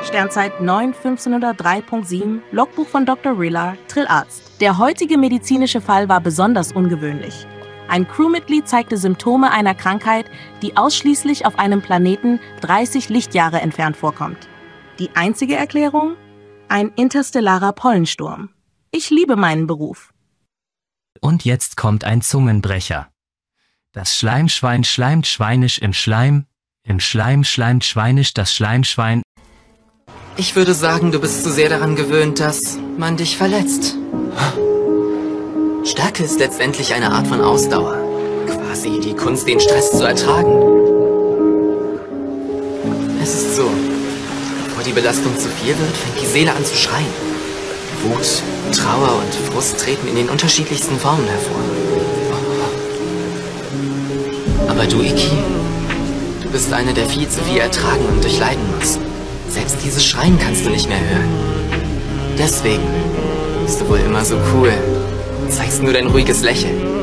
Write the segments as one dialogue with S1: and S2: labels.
S1: Sternzeit 9-1503.7, Logbuch von Dr. Rillard, Trillarzt. Der heutige medizinische Fall war besonders ungewöhnlich. Ein Crewmitglied zeigte Symptome einer Krankheit, die ausschließlich auf einem Planeten 30 Lichtjahre entfernt vorkommt. Die einzige Erklärung? Ein interstellarer Pollensturm. Ich liebe meinen Beruf.
S2: Und jetzt kommt ein Zungenbrecher. Das Schleimschwein schleimt schweinisch im Schleim schleimt schweinisch das Schleimschwein.
S3: Ich würde sagen, du bist zu sehr daran gewöhnt, dass man dich verletzt. Stärke ist letztendlich eine Art von Ausdauer. Quasi die Kunst, den Stress zu ertragen. Es ist so, bevor die Belastung zu viel wird, fängt die Seele an zu schreien. Wut, Trauer und Frust treten in den unterschiedlichsten Formen hervor. Aber du, Iki, du bist eine, der viel zu viel ertragen und durchleiden muss. Selbst dieses Schreien kannst du nicht mehr hören. Deswegen bist du wohl immer so cool. Zeigst nur dein ruhiges Lächeln.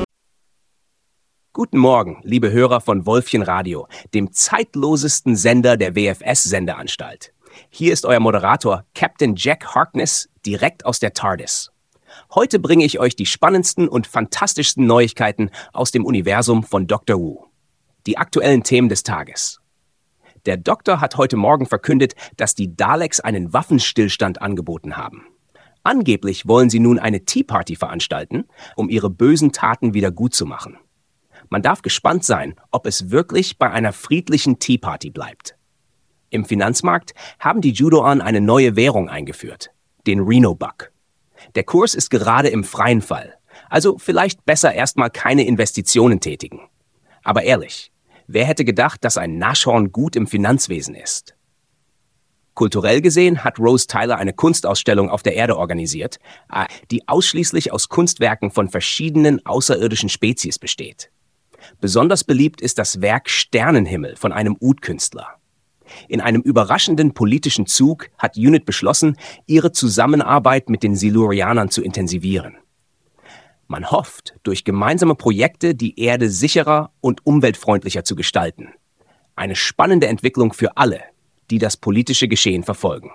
S4: Guten Morgen, liebe Hörer von Wolfchen Radio, dem zeitlosesten Sender der WFS-Sendeanstalt. Hier ist euer Moderator Captain Jack Harkness, direkt aus der TARDIS. Heute bringe ich euch die spannendsten und fantastischsten Neuigkeiten aus dem Universum von Dr. Who. Die aktuellen Themen des Tages. Der Doktor hat heute Morgen verkündet, dass die Daleks einen Waffenstillstand angeboten haben. Angeblich wollen sie nun eine Tea Party veranstalten, um ihre bösen Taten wieder gut zu machen. Man darf gespannt sein, ob es wirklich bei einer friedlichen Tea Party bleibt. Im Finanzmarkt haben die Judoan eine neue Währung eingeführt, den Reno Buck. Der Kurs ist gerade im freien Fall, also vielleicht besser erstmal keine Investitionen tätigen. Aber ehrlich, wer hätte gedacht, dass ein Nashorn gut im Finanzwesen ist? Kulturell gesehen hat Rose Tyler eine Kunstausstellung auf der Erde organisiert, die ausschließlich aus Kunstwerken von verschiedenen außerirdischen Spezies besteht. Besonders beliebt ist das Werk Sternenhimmel von einem Oud-Künstler. In einem überraschenden politischen Zug hat UNIT beschlossen, ihre Zusammenarbeit mit den Silurianern zu intensivieren. Man hofft, durch gemeinsame Projekte die Erde sicherer und umweltfreundlicher zu gestalten. Eine spannende Entwicklung für alle, die das politische Geschehen verfolgen.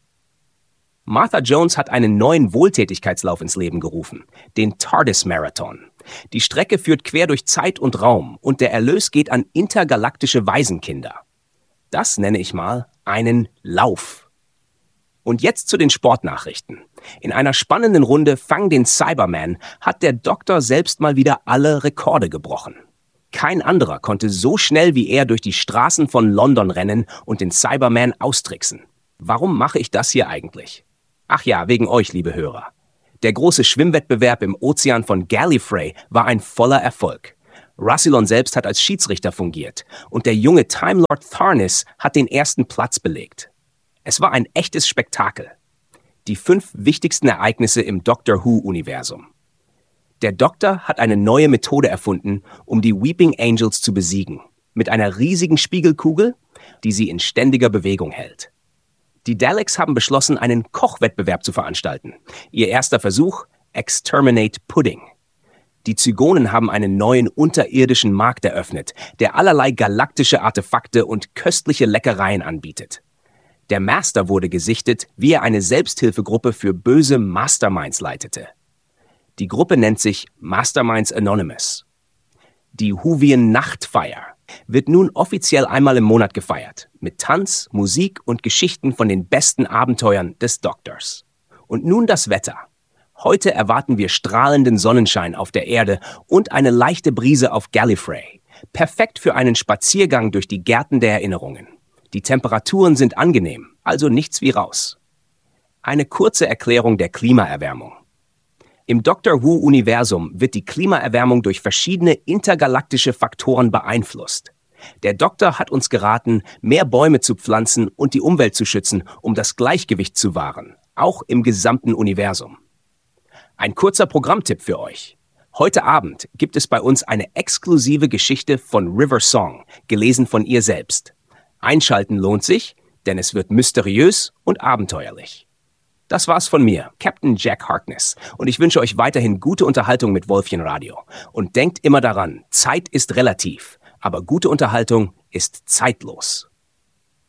S4: Martha Jones hat einen neuen Wohltätigkeitslauf ins Leben gerufen, den TARDIS Marathon. Die Strecke führt quer durch Zeit und Raum und der Erlös geht an intergalaktische Waisenkinder. Das nenne ich mal einen Lauf. Und jetzt zu den Sportnachrichten. In einer spannenden Runde Fang den Cyberman hat der Doktor selbst mal wieder alle Rekorde gebrochen. Kein anderer konnte so schnell wie er durch die Straßen von London rennen und den Cyberman austricksen. Warum mache ich das hier eigentlich? Ach ja, wegen euch, liebe Hörer. Der große Schwimmwettbewerb im Ozean von Gallifrey war ein voller Erfolg. Rassilon selbst hat als Schiedsrichter fungiert und der junge Time Lord Tharnis hat den ersten Platz belegt. Es war ein echtes Spektakel. Die 5 wichtigsten Ereignisse im Doctor Who-Universum. Der Doktor hat eine neue Methode erfunden, um die Weeping Angels zu besiegen. Mit einer riesigen Spiegelkugel, die sie in ständiger Bewegung hält. Die Daleks haben beschlossen, einen Kochwettbewerb zu veranstalten. Ihr erster Versuch, Exterminate Pudding. Die Zygonen haben einen neuen unterirdischen Markt eröffnet, der allerlei galaktische Artefakte und köstliche Leckereien anbietet. Der Master wurde gesichtet, wie er eine Selbsthilfegruppe für böse Masterminds leitete. Die Gruppe nennt sich Masterminds Anonymous. Die Whovian Nachtfeier wird nun offiziell einmal im Monat gefeiert, mit Tanz, Musik und Geschichten von den besten Abenteuern des Doktors. Und nun das Wetter. Heute erwarten wir strahlenden Sonnenschein auf der Erde und eine leichte Brise auf Gallifrey. Perfekt für einen Spaziergang durch die Gärten der Erinnerungen. Die Temperaturen sind angenehm, also nichts wie raus. Eine kurze Erklärung der Klimaerwärmung. Im Doctor Who-Universum wird die Klimaerwärmung durch verschiedene intergalaktische Faktoren beeinflusst. Der Doktor hat uns geraten, mehr Bäume zu pflanzen und die Umwelt zu schützen, um das Gleichgewicht zu wahren, auch im gesamten Universum. Ein kurzer Programmtipp für euch. Heute Abend gibt es bei uns eine exklusive Geschichte von River Song, gelesen von ihr selbst. Einschalten lohnt sich, denn es wird mysteriös und abenteuerlich. Das war's von mir, Captain Jack Harkness, und ich wünsche euch weiterhin gute Unterhaltung mit Wolfchen Radio. Und denkt immer daran, Zeit ist relativ, aber gute Unterhaltung ist zeitlos.